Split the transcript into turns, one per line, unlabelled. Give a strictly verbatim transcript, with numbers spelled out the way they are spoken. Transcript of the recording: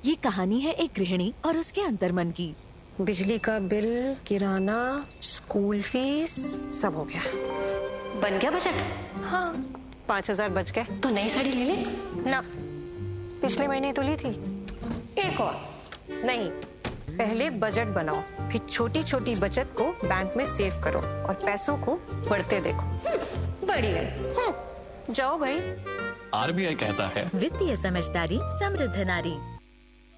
ये कहानी है एक गृहिणी और उसके अंतर्मन की।
बिजली का बिल, किराना, स्कूल फीस, सब हो गया।
बन गया बजट?
हाँ, पाँच हजार बच गए।
तो नई साड़ी ले ले
ना, पिछले महीने तो ली थी।
एक और
नहीं, पहले बजट बनाओ, फिर छोटी छोटी बचत को बैंक में सेव करो और पैसों को बढ़ते देखो।
बढ़िया।
जाओ भाई।
आर बी आई कहता है
वित्तीय समझदारी समृद्ध नारी।